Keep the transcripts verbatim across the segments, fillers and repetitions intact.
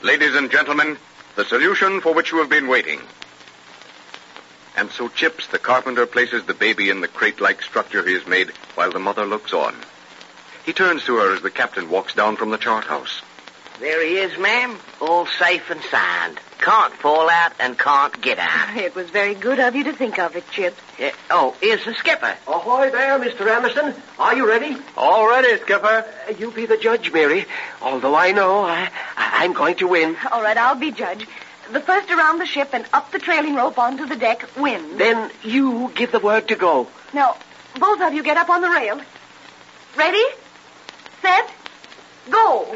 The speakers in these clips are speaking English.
Ladies and gentlemen, the solution for which you have been waiting. And so Chips, the carpenter, places the baby in the crate-like structure he has made while the mother looks on. He turns to her as the captain walks down from the chart house. There he is, ma'am. All safe and sound. Can't fall out and can't get out. It was very good of you to think of it, Chip. Yeah. Oh, here's the skipper. Ahoy there, Mister Anderson. Are you ready? All ready, Skipper. Uh, you be the judge, Mary. Although I know I, I, I'm going to win. All right, I'll be judge. The first around the ship and up the trailing rope onto the deck wins. Then you give the word to go. Now, both of you get up on the rail. Ready? Set? Go.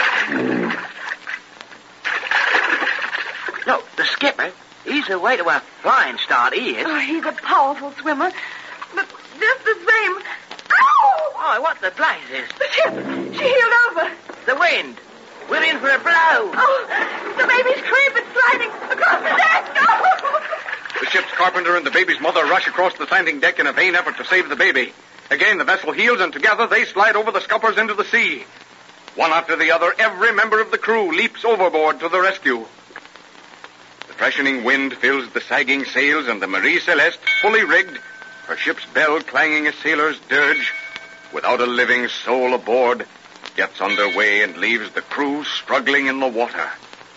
Look, the skipper, he's away to a flying start, he is. Oh, he's a powerful swimmer. But just the same... Ow! Oh, what the blazes? The ship, she heeled over. The wind. We're in for a blow. Oh, the baby's crib is sliding across the deck. Oh! The ship's carpenter and the baby's mother rush across the slanting deck in a vain effort to save the baby. Again, the vessel heels, and together they slide over the scuppers into the sea. One after the other, every member of the crew leaps overboard to the rescue. The freshening wind fills the sagging sails, and the Marie Celeste, fully rigged, her ship's bell clanging a sailor's dirge, without a living soul aboard, gets under way and leaves the crew struggling in the water.